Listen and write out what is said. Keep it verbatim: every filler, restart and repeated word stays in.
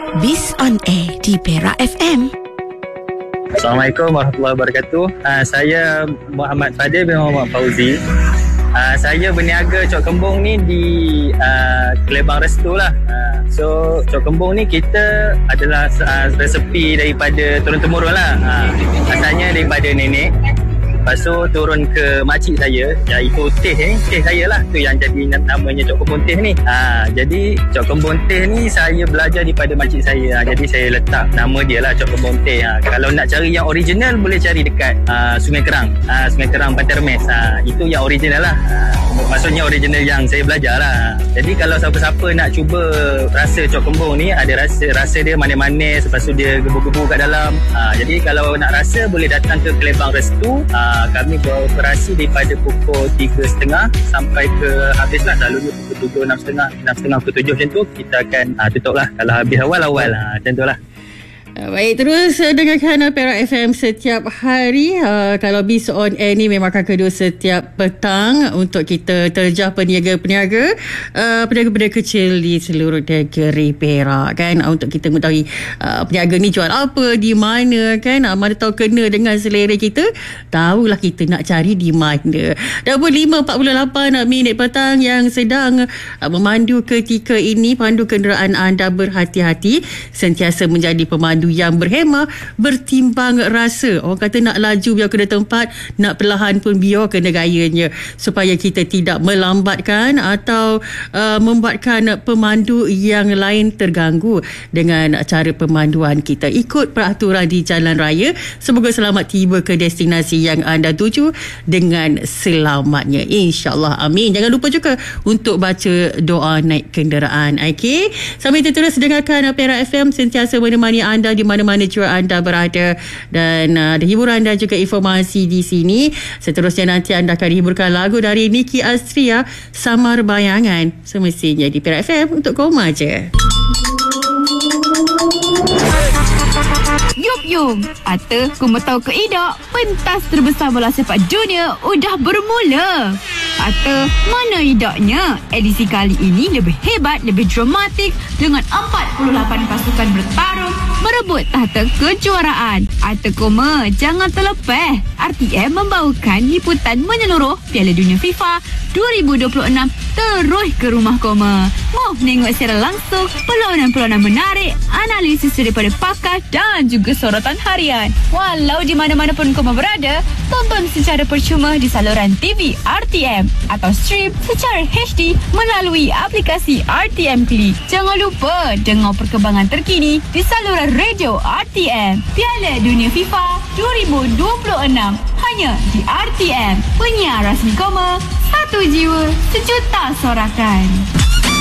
Bis on Air di Perak F M. Assalamualaikum warahmatullahi wabarakatuh. Uh, saya Muhammad Fadil bin Muhammad Fauzi. Uh, saya berniaga cok kembung ni di uh, Kelebang Restu lah. Uh, so cok kembung ni kita adalah uh, resepi daripada turun-temurun lah. Uh, asalnya daripada nenek. Lepas tu turun ke makcik saya, iaitu Teh ni, Teh saya lah tu yang jadi namanya Cok Kembung Teh ni. Ha, jadi Cok Kembung Teh ni saya belajar daripada makcik saya. Ha, jadi saya letak nama dia lah Cok Kembung Teh. Ha, kalau nak cari yang original boleh cari dekat ha, Sungai Kerang. Ha, Sungai Kerang Pantai Remes. Ha, itu yang original lah. Ha, maksudnya original yang saya belajar lah. Jadi kalau siapa-siapa nak cuba rasa Cok Kembung ni, ada rasa rasa dia manis-manis, lepas tu dia gebu-gebu kat dalam. Ha, jadi kalau nak rasa boleh datang ke Kelebang Restu. Ha, kami beroperasi daripada pukul tiga tiga puluh sampai ke habislah, selalunya pukul tujuh, enam tiga puluh, enam tiga puluh, pukul tujuh macam tu kita akan ha, tutup lah kalau habis awal-awal. Ha, macam tu lah. Baik, terus dengarkan Perak F M setiap hari. Uh, kalau Bis on Air ni memang akan kedua setiap petang untuk kita terjah peniaga-peniaga, uh, peniaga-peniaga kecil di seluruh negeri Perak kan, uh, untuk kita mengetahui uh, peniaga ni jual apa, di mana kan, uh, mana tahu kena dengan selera kita, tahulah kita nak cari di mana. Dah pun lima empat puluh lapan minit petang yang sedang uh, memandu ketika ini. Pandu kenderaan anda berhati-hati, sentiasa menjadi pemandu yang berhemah, bertimbang rasa. Orang kata nak laju biar kena tempat, nak perlahan pun biar kena gayanya, supaya kita tidak melambatkan atau uh, membuatkan pemandu yang lain terganggu dengan cara pemanduan kita. Ikut peraturan di jalan raya. Semoga selamat tiba ke destinasi yang anda tuju dengan selamatnya, insyaAllah, amin. Jangan lupa juga untuk baca doa naik kenderaan. Okay, sambil itu terus dengarkan Perak F M, sentiasa menemani anda di mana-mana juga anda berada, dan uh, ada hiburan dan juga informasi di sini. Seterusnya nanti anda akan dihiburkan lagu dari Niki Astria, Samar Bayangan, semestinya di Perak F M untuk koma je. Yup yup, Ata, ku mau tahu ke idak, pentas terbesar bola sepak dunia udah bermula. Ata, mana idaknya? Edisi kali ini lebih hebat, lebih dramatik dengan empat puluh lapan pasukan bertarung merebut tahta kejuaraan. Ata koma, jangan terlepas. R T M membawakan liputan menyeluruh Piala Dunia FIFA dua ribu dua puluh enam terus ke rumah koma. Mau tengok secara langsung perlawanan-perlawanan menarik, analisis daripada pakar dan juga sorotan harian. Walau di mana-mana pun koma berada, tonton secara percuma di saluran T V R T M atau stream secara H D melalui aplikasi R T M Klik. Jangan lupa dengar perkembangan terkini di saluran radio R T M. Piala Dunia FIFA dua ribu dua puluh enam hanya di R T M. Penyiar rasmi koma, satu jiwa, sejuta sorakan.